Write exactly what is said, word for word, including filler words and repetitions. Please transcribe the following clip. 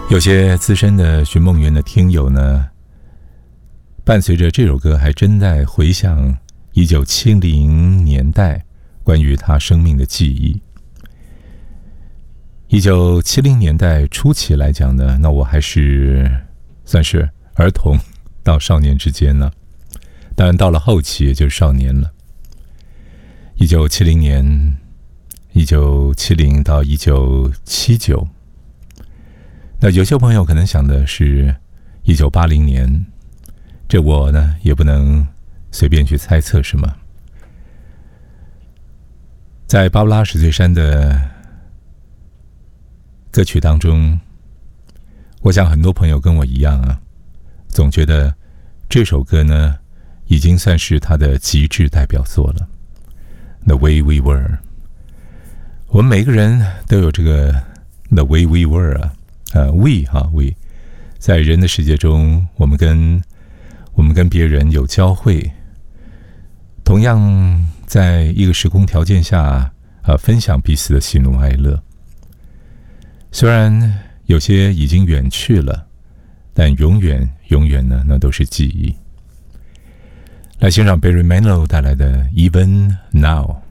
有些资深的寻梦园的听友呢，伴随着这首歌还真在回想一九七零年代关于他生命的记忆。一九七零年代初期来讲呢，那我还是算是儿童到少年之间呢，当然到了后期也就是少年了。一九七零年，一九七零到一九七九。那有些朋友可能想的是一九八零年，这我呢也不能随便去猜测什么。在芭芭拉史翠珊的歌曲当中，我想很多朋友跟我一样啊，总觉得这首歌呢已经算是他的极致代表作了。 The Way We Were， 我们每个人都有这个 The Way We Were 啊，呃 We 哈 We， 在人的世界中，我们跟我们跟别人有交汇，同样在一个时空条件下呃分享彼此的喜怒哀乐。虽然有些已经远去了，但永远永远呢，那都是记忆。来欣赏 Barry Manilow 带来的 Even Now。